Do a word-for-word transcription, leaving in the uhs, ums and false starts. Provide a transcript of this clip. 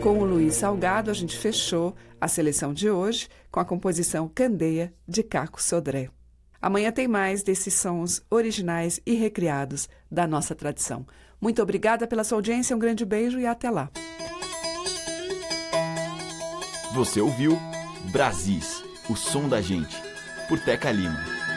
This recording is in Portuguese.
Com o Luiz Salgado, a gente fechou a seleção de hoje com a composição Candeia, de Caco Sodré. Amanhã tem mais desses sons originais e recriados da nossa tradição. Muito obrigada pela sua audiência, um grande beijo e até lá. Você ouviu Brasis, o som da gente, por Teca Lima.